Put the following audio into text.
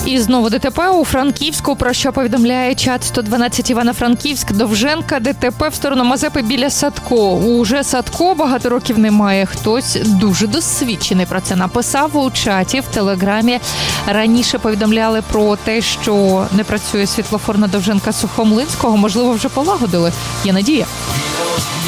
І знову ДТП у Франківську, про що повідомляє чат 112 Івано-Франківськ. Довженка ДТП в сторону Мазепи біля Садко. Уже Садко багато років немає. Хтось дуже досвідчений про це написав у чаті, в Телеграмі. Раніше повідомляли про те, що не працює світлофор на Довженка Сухомлинського. Можливо, вже полагодили. Є надія.